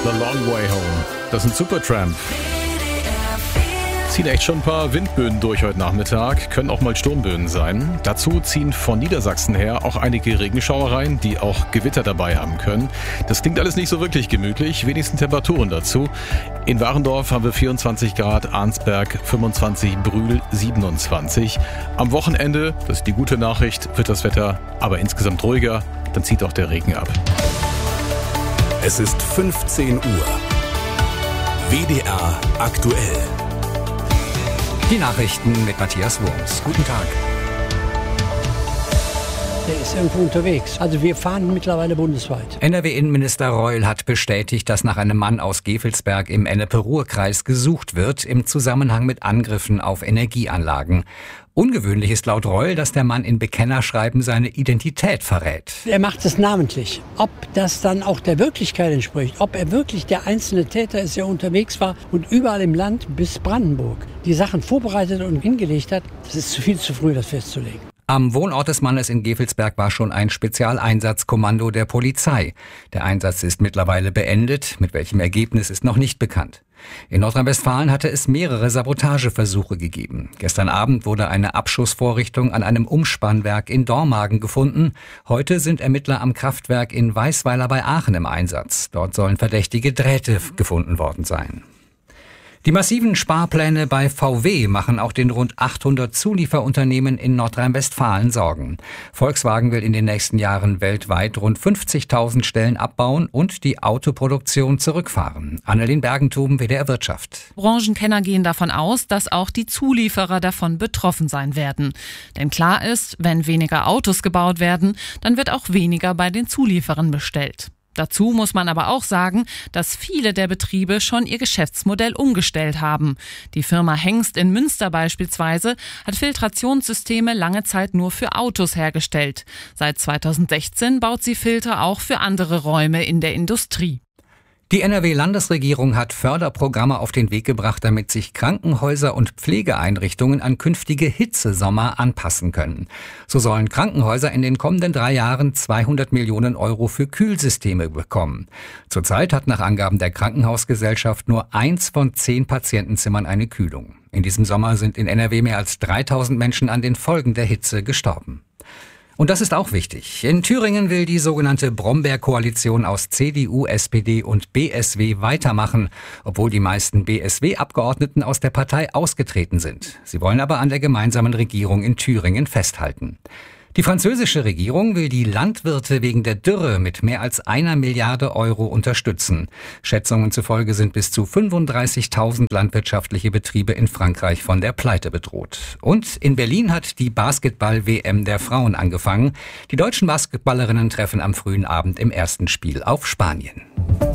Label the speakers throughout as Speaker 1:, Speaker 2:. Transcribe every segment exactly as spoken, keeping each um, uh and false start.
Speaker 1: The Long Way Home. Das sind Supertramp. Ziehen echt schon ein paar Windböen durch heute Nachmittag, können auch mal Sturmböen sein. Dazu ziehen von Niedersachsen her auch einige Regenschauereien, die auch Gewitter dabei haben können. Das klingt alles nicht so wirklich gemütlich, wenigsten Temperaturen dazu. In Warendorf haben wir vierundzwanzig Grad, Arnsberg fünfundzwanzig, Brühl siebenundzwanzig. Am Wochenende, das ist die gute Nachricht, wird das Wetter aber insgesamt ruhiger, dann zieht auch der Regen ab.
Speaker 2: Es ist fünfzehn Uhr. W D R aktuell.
Speaker 3: Die Nachrichten mit Matthias Wurms. Guten Tag.
Speaker 4: Der ist irgendwo unterwegs. Also wir fahren mittlerweile bundesweit.
Speaker 3: N R W-Innenminister Reul hat bestätigt, dass nach einem Mann aus Gevelsberg im Ennepe-Ruhr-Kreis gesucht wird im Zusammenhang mit Angriffen auf Energieanlagen. Ungewöhnlich ist laut Reul, dass der Mann in Bekennerschreiben seine Identität verrät.
Speaker 4: Er macht es namentlich. Ob das dann auch der Wirklichkeit entspricht, ob er wirklich der einzelne Täter ist, der unterwegs war und überall im Land bis Brandenburg die Sachen vorbereitet und hingelegt hat, das ist zu viel zu früh, das festzulegen.
Speaker 3: Am Wohnort des Mannes in Gevelsberg war schon ein Spezialeinsatzkommando der Polizei. Der Einsatz ist mittlerweile beendet. Mit welchem Ergebnis ist noch nicht bekannt. In Nordrhein-Westfalen hatte es mehrere Sabotageversuche gegeben. Gestern Abend wurde eine Abschussvorrichtung an einem Umspannwerk in Dormagen gefunden. Heute sind Ermittler am Kraftwerk in Weißweiler bei Aachen im Einsatz. Dort sollen verdächtige Drähte gefunden worden sein. Die massiven Sparpläne bei V W machen auch den rund achthundert Zulieferunternehmen in Nordrhein-Westfalen Sorgen. Volkswagen will in den nächsten Jahren weltweit rund fünfzigtausend Stellen abbauen und die Autoproduktion zurückfahren. Annelien Bergentuben, W D R Wirtschaft.
Speaker 5: Branchenkenner gehen davon aus, dass auch die Zulieferer davon betroffen sein werden. Denn klar ist, wenn weniger Autos gebaut werden, dann wird auch weniger bei den Zulieferern bestellt. Dazu muss man aber auch sagen, dass viele der Betriebe schon ihr Geschäftsmodell umgestellt haben. Die Firma Hengst in Münster beispielsweise hat Filtrationssysteme lange Zeit nur für Autos hergestellt. Seit zweitausendsechzehn baut sie Filter auch für andere Räume in der Industrie.
Speaker 3: Die N R W-Landesregierung hat Förderprogramme auf den Weg gebracht, damit sich Krankenhäuser und Pflegeeinrichtungen an künftige Hitzesommer anpassen können. So sollen Krankenhäuser in den kommenden drei Jahren zweihundert Millionen Euro für Kühlsysteme bekommen. Zurzeit hat nach Angaben der Krankenhausgesellschaft nur eins von zehn Patientenzimmern eine Kühlung. In diesem Sommer sind in N R W mehr als dreitausend Menschen an den Folgen der Hitze gestorben. Und das ist auch wichtig. In Thüringen will die sogenannte Brombeer-Koalition aus C D U, S P D und B S W weitermachen, obwohl die meisten B S W-Abgeordneten aus der Partei ausgetreten sind. Sie wollen aber an der gemeinsamen Regierung in Thüringen festhalten. Die französische Regierung will die Landwirte wegen der Dürre mit mehr als einer Milliarde Euro unterstützen. Schätzungen zufolge sind bis zu fünfunddreißigtausend landwirtschaftliche Betriebe in Frankreich von der Pleite bedroht. Und in Berlin hat die Basketball-W M der Frauen angefangen. Die deutschen Basketballerinnen treffen am frühen Abend im ersten Spiel auf Spanien.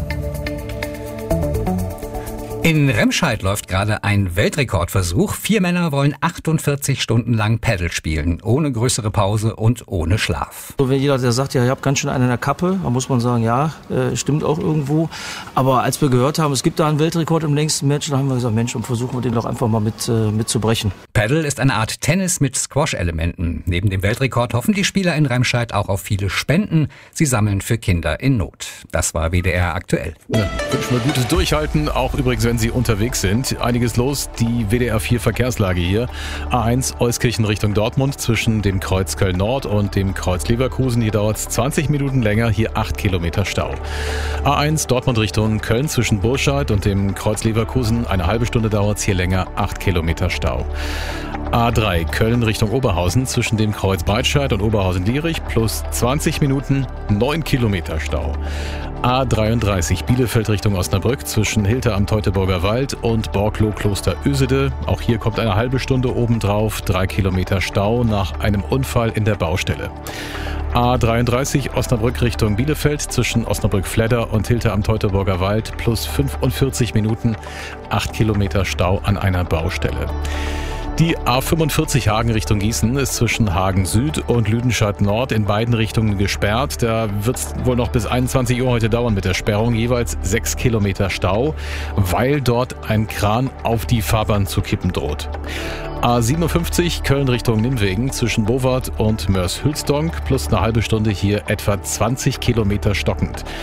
Speaker 3: In Remscheid läuft gerade ein Weltrekordversuch. Vier Männer wollen achtundvierzig Stunden lang Paddle spielen, ohne größere Pause und ohne Schlaf.
Speaker 6: So, wenn jeder, der sagt, ja, ihr habt ganz schön einen in der Kappe, dann muss man sagen, ja, äh, stimmt auch irgendwo. Aber als wir gehört haben, es gibt da einen Weltrekord im längsten Match, dann haben wir gesagt, Mensch, und versuchen wir den doch einfach mal mit, äh, mit zu brechen.
Speaker 3: Paddle ist eine Art Tennis mit Squash-Elementen. Neben dem Weltrekord hoffen die Spieler in Remscheid auch auf viele Spenden. Sie sammeln für Kinder in Not. Das war W D R aktuell.
Speaker 1: Ja, wünschen wir gutes Durchhalten, auch übrigens, wenn Sie unterwegs sind. Einiges los, die W D R vier Verkehrslage hier. A eins Euskirchen Richtung Dortmund zwischen dem Kreuz Köln-Nord und dem Kreuz Leverkusen. Hier dauert es zwanzig Minuten länger, hier acht Kilometer Stau. A eins Dortmund Richtung Köln zwischen Burscheid und dem Kreuz Leverkusen. Eine halbe Stunde dauert es hier länger, acht Kilometer Stau. A drei Köln Richtung Oberhausen zwischen dem Kreuz Breitscheid und Oberhausen-Lierich plus zwanzig Minuten, neun Kilometer Stau. A dreiunddreißig Bielefeld Richtung Osnabrück zwischen Hilter am Teutoburger Wald und Borkloh Kloster Ösede. Auch hier kommt eine halbe Stunde obendrauf, drei Kilometer Stau nach einem Unfall in der Baustelle. A dreiunddreißig Osnabrück Richtung Bielefeld zwischen Osnabrück-Fledder und Hilter am Teutoburger Wald plus fünfundvierzig Minuten, acht Kilometer Stau an einer Baustelle. Die A fünfundvierzig Hagen Richtung Gießen ist zwischen Hagen Süd und Lüdenscheid Nord in beiden Richtungen gesperrt. Da wird es wohl noch bis einundzwanzig Uhr heute dauern mit der Sperrung. Jeweils sechs Kilometer Stau, weil dort ein Kran auf die Fahrbahn zu kippen droht. A siebenundfünfzig Köln Richtung Nimwegen zwischen Bovard und Mörs-Hülsdonk plus eine halbe Stunde hier etwa zwanzig Kilometer stockend.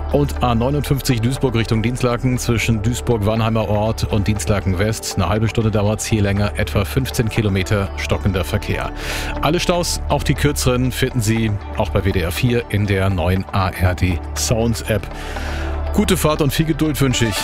Speaker 1: Und A neunundfünfzig Duisburg Richtung Dinslaken zwischen Duisburg-Wannheimer Ort und Dinslaken West. Eine halbe Stunde dauert es hier länger, etwa fünfzehn Kilometer stockender Verkehr. Alle Staus, auch die kürzeren, finden Sie auch bei W D R vier in der neuen A R D Sounds App. Gute Fahrt und viel Geduld wünsche ich.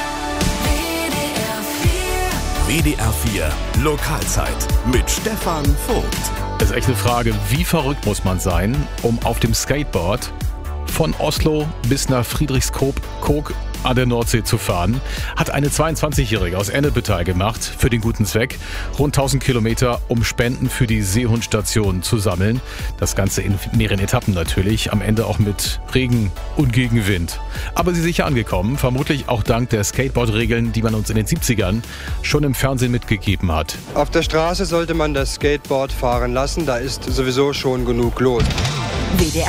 Speaker 2: W D R vier Lokalzeit mit Stefan Vogt.
Speaker 1: Das ist echt eine Frage, wie verrückt muss man sein, um auf dem Skateboard von Oslo bis nach Friedrichskoog an der Nordsee zu fahren, hat eine zweiundzwanzigjährige aus Ennepetal gemacht für den guten Zweck. Rund tausend Kilometer, um Spenden für die Seehundstation zu sammeln. Das Ganze in mehreren Etappen natürlich, am Ende auch mit Regen und Gegenwind. Aber sie ist sicher angekommen, vermutlich auch dank der Skateboard-Regeln, die man uns in den siebzigern schon im Fernsehen mitgegeben hat.
Speaker 7: Auf der Straße sollte man das Skateboard fahren lassen, da ist sowieso schon genug los.